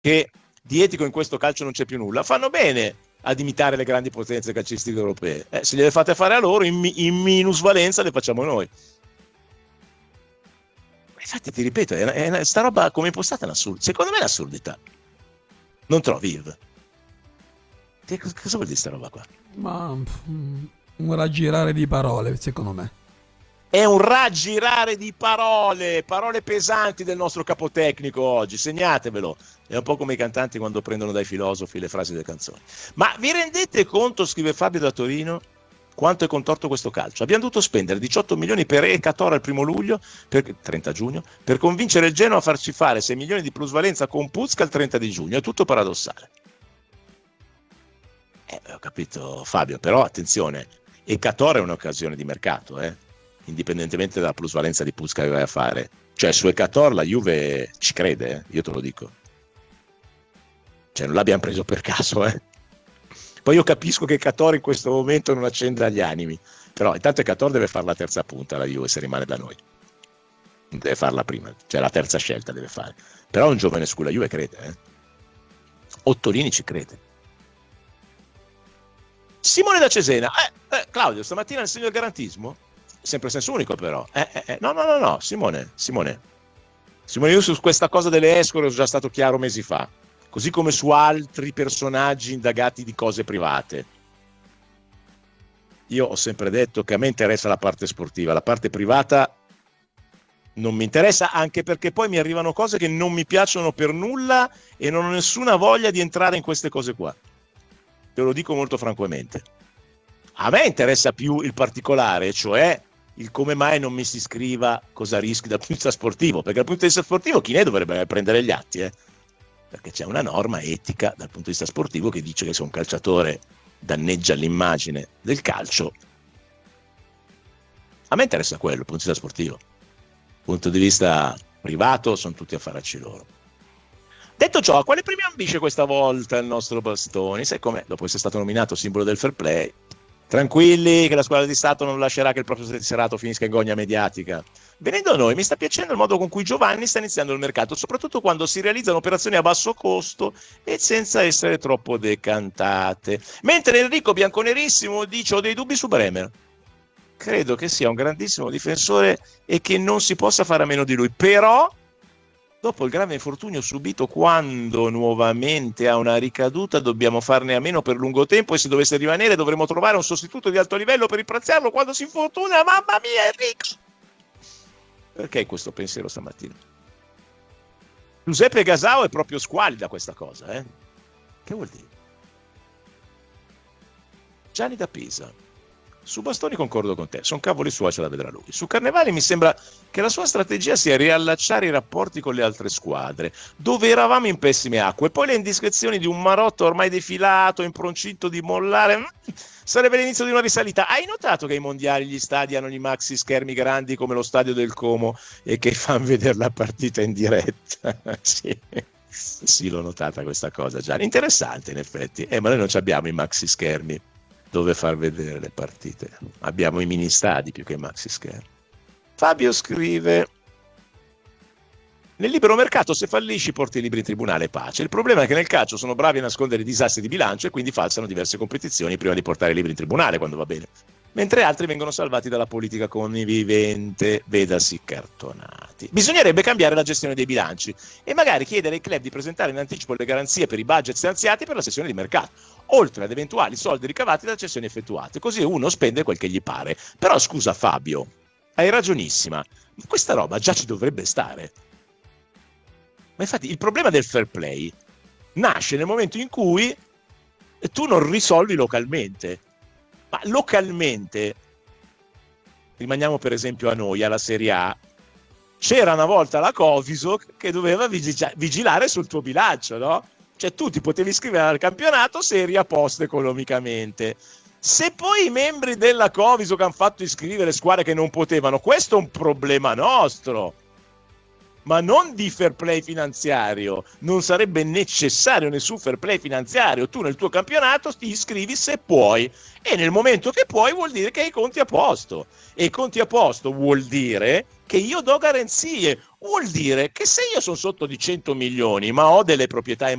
che di etico in questo calcio non c'è più nulla, fanno bene ad imitare le grandi potenze calcistiche europee. Se gliele fate fare a loro, in minusvalenza le facciamo noi. Infatti, ti ripeto, sta roba come impostata è un'assurdità. Secondo me è un'assurdità. Non trovi, Yves? Cosa vuol dire sta roba qua? Ma un raggirare di parole, secondo me. È un raggirare di parole pesanti del nostro capotecnico oggi, segnatevelo. È un po' come i cantanti quando prendono dai filosofi le frasi delle canzoni. Ma vi rendete conto, scrive Fabio da Torino, quanto è contorto questo calcio? Abbiamo dovuto spendere 18 milioni per Ecator al 1 luglio, 30 giugno, per convincere il Genoa a farci fare 6 milioni di plusvalenza con Puzca il 30 di giugno. È tutto paradossale. Ho capito, Fabio, però attenzione, Ecator è un'occasione di mercato, indipendentemente dalla plusvalenza di Puzca che vai a fare. Cioè su Ecator la Juve ci crede, io te lo dico. Cioè non l'abbiamo preso per caso, Poi io capisco che Ecator in questo momento non accenda gli animi, però intanto Ecator deve fare la terza punta la Juve se rimane da noi. Deve farla prima, cioè la terza scelta deve fare. Però un giovane su cui la Juve crede, Ottolini ci crede. Simone da Cesena, Claudio, stamattina nel segno del garantismo? Sempre senso unico però. No, Simone, io su questa cosa delle escort sono già stato chiaro mesi fa, così come su altri personaggi indagati di cose private. Io ho sempre detto che a me interessa la parte sportiva, la parte privata non mi interessa, anche perché poi mi arrivano cose che non mi piacciono per nulla e non ho nessuna voglia di entrare in queste cose qua. Te lo dico molto francamente. A me interessa più il particolare, cioè il come mai non mi si scriva cosa rischi dal punto di vista sportivo, perché dal punto di vista sportivo chi ne dovrebbe prendere gli atti, perché c'è una norma etica dal punto di vista sportivo che dice che se un calciatore danneggia l'immagine del calcio, a me interessa quello, dal punto di vista sportivo. Dal punto di vista privato sono tutti affaracci loro. Detto ciò, a quale premio ambisce questa volta il nostro Bastoni? Sai com'è? Dopo essere stato nominato simbolo del fair play, tranquilli che la squadra di Stato non lascerà che il proprio tesserato finisca in gogna mediatica. Venendo a noi, mi sta piacendo il modo con cui Giovanni sta iniziando il mercato, soprattutto quando si realizzano operazioni a basso costo e senza essere troppo decantate. Mentre Enrico Bianconerissimo dice: ho dei dubbi su Bremer. Credo che sia un grandissimo difensore e che non si possa fare a meno di lui, però dopo il grave infortunio subito, quando nuovamente ha una ricaduta dobbiamo farne a meno per lungo tempo, e se dovesse rimanere dovremo trovare un sostituto di alto livello per rimplazzarlo quando si infortuna. Mamma mia, Enrico! Perché questo pensiero stamattina? Giuseppe Gasao è proprio squallida questa cosa, Che vuol dire? Gianni da Pisa. Su Bastoni concordo con te, sono cavoli suoi, ce la vedrà lui. Su Carnevali mi sembra che la sua strategia sia riallacciare i rapporti con le altre squadre, dove eravamo in pessime acque. Poi le indiscrezioni di un Marotta ormai defilato, improncito di mollare, sarebbe l'inizio di una risalita. Hai notato che ai mondiali gli stadi hanno gli maxi schermi grandi come lo stadio del Como e che fanno vedere la partita in diretta? Sì, l'ho notata questa cosa, Gianni. Interessante in effetti, ma noi non abbiamo i maxi schermi dove far vedere le partite. Abbiamo i mini stadi più che i maxi schermi. Fabio scrive: nel libero mercato se fallisci porti i libri in tribunale, pace. Il problema è che nel calcio sono bravi a nascondere i disastri di bilancio e quindi falsano diverse competizioni prima di portare i libri in tribunale quando va bene, mentre altri vengono salvati dalla politica connivente, vedasi cartonati. Bisognerebbe cambiare la gestione dei bilanci e magari chiedere ai club di presentare in anticipo le garanzie per i budget stanziati per la sessione di mercato, oltre ad eventuali soldi ricavati da cessioni effettuate, così uno spende quel che gli pare. Però scusa Fabio, hai ragionissima, questa roba già ci dovrebbe stare. Ma infatti il problema del fair play nasce nel momento in cui tu non risolvi localmente. Ma localmente, rimaniamo per esempio a noi, alla Serie A, c'era una volta la Coviso che doveva vigilare sul tuo bilancio, no? Cioè tu ti potevi iscrivere al campionato se eri a posto economicamente. Se poi i membri della Coviso che hanno fatto iscrivere squadre che non potevano, questo è un problema nostro. ma non di fair play finanziario. Non sarebbe necessario nessun fair play finanziario. Tu nel tuo campionato ti iscrivi se puoi, e nel momento che puoi vuol dire che hai i conti a posto, e i conti a posto vuol dire che io do garanzie, vuol dire che se io sono sotto di 100 milioni ma ho delle proprietà